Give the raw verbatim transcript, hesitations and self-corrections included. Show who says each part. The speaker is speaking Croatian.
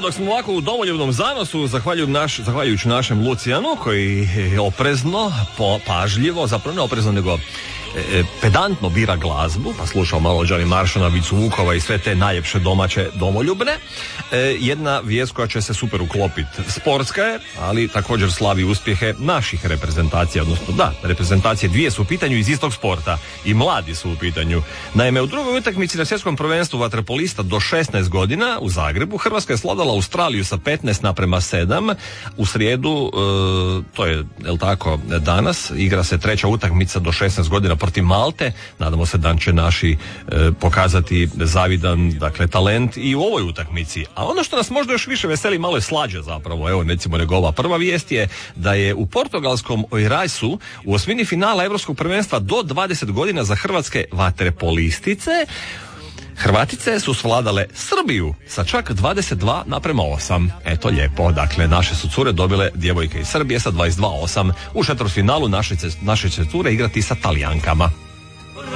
Speaker 1: dok smo ovako u domoljubnom zanosu, naš, zahvaljujući našem Lucijanu, koji je oprezno, po, pažljivo, zapravo ne oprezno, nego e, pedantno bira glazbu, pa slušao malo Johnny Marshalla, Vicu Vukova i sve te najljepše domaće domoljubne. E, jedna vijest koja će se super uklopiti. Sportska je, ali također slavi uspjehe naših reprezentacija, odnosno da, reprezentacije dvije su u pitanju iz istog sporta i mladi su u pitanju. Naime, u drugoj utakmici na svjetskom prvenstvu vaterpolista do šesnaest godina u Zagrebu, Hrvatska je slodala Australiju sa petnaest naprema sedam. U srijedu, e, to je, jel tako, danas, igra se treća utakmica do šesnaest godina protiv Malte. Nadamo se da će naši e, pokazati zavidan, dakle, talent i u ovoj utakmici. A ono što nas možda još više veseli, malo je slađe zapravo, evo recimo nego ova prva vijest je da je u portugalskom Oiraisu u osmini finala Europskog prvenstva do dvadeset godina za hrvatske vaterpolistice Hrvatice su svladale Srbiju sa čak dvadeset dva naprema osam. Eto lijepo, dakle naše su cure dobile, djevojke iz Srbije, sa dvadeset dva osam. U četvrtfinalu naše, naše će cure igrati sa Talijankama.